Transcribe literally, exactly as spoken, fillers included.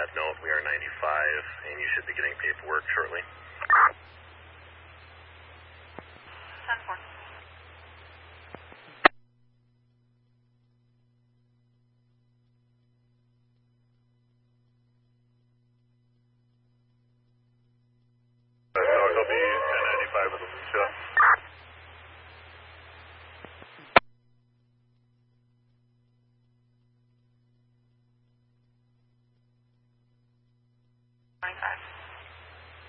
that note, we are ninety-five, and you should be getting paperwork shortly. ten four. So it'll be ten ninety-five with the show.